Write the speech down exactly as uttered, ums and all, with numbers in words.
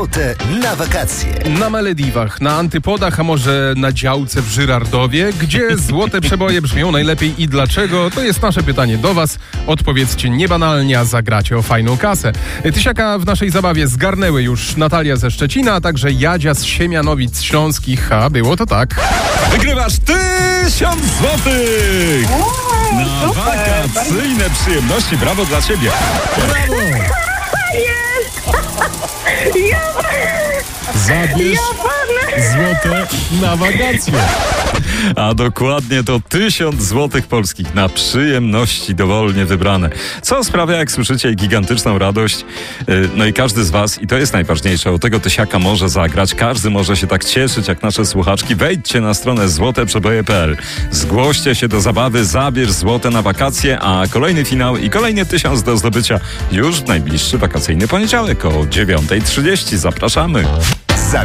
Złote na wakacje. Na Malediwach, na Antypodach, a może na działce w Żyrardowie, gdzie złote przeboje brzmią najlepiej i dlaczego? To jest nasze pytanie do was. Odpowiedzcie niebanalnie, a zagracie o fajną kasę. Tysiaka w naszej zabawie zgarnęły już Natalia ze Szczecina, a także Jadzia z Siemianowic Śląskich, a było to tak. Wygrywasz tysiąc złotych na wakacyjne przyjemności. Brawo dla ciebie. Brawo. Zabierz złote na wakacje. A dokładnie to tysiąc złotych polskich na przyjemności dowolnie wybrane. Co sprawia, jak słyszycie, gigantyczną radość. No i każdy z was, i to jest najważniejsze, o tego tysiaka może zagrać. Każdy może się tak cieszyć, jak nasze słuchaczki. Wejdźcie na stronę złote przeboje kropka p l. Zgłoście się do zabawy, zabierz złote na wakacje, a kolejny finał i kolejny tysiąc do zdobycia już w najbliższy wakacyjny poniedziałek o dziewiąta trzydzieści. Zapraszamy.